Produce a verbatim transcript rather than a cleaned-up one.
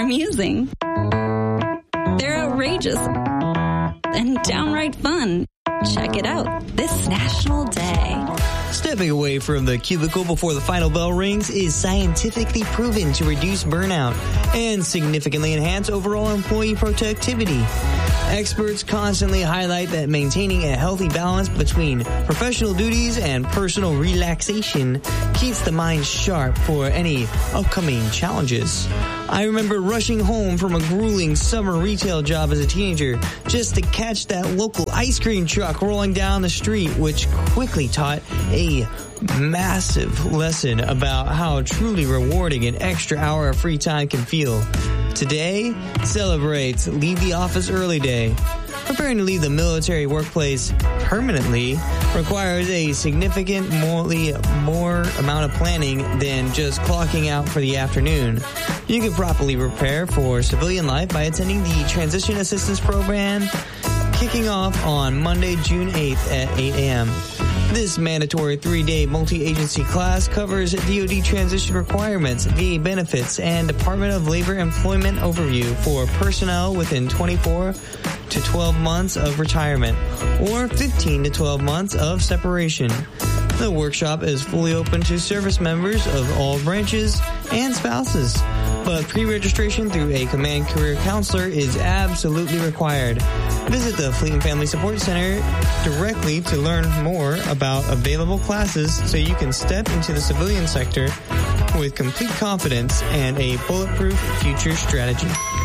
amusing. They're outrageous and downright fun. Check it out this National Day. Stepping away from the cubicle before the final bell rings is scientifically proven to reduce burnout and significantly enhance overall employee productivity. Experts constantly highlight that maintaining a healthy balance between professional duties and personal relaxation keeps the mind sharp for any upcoming challenges. I remember rushing home from a grueling summer retail job as a teenager just to catch that local ice cream truck rolling down the street, which quickly taught a massive lesson about how truly rewarding an extra hour of free time can feel. Today celebrates Leave the Office Early Day. Preparing to leave the military workplace permanently requires a significantly more amount of planning than just clocking out for the afternoon. You can properly prepare for civilian life by attending the Transition Assistance Program, kicking off on Monday, June eighth at eight a.m. This mandatory three-day multi-agency class covers D O D transition requirements, V A benefits, and Department of Labor employment overview for personnel within twenty-four to twelve months of retirement or fifteen to twelve months of separation. The workshop is fully open to service members of all branches and spouses, but pre-registration through a Command Career Counselor is absolutely required. Visit the Fleet and Family Support Center directly to learn more about available classes so you can step into the civilian sector with complete confidence and a bulletproof future strategy.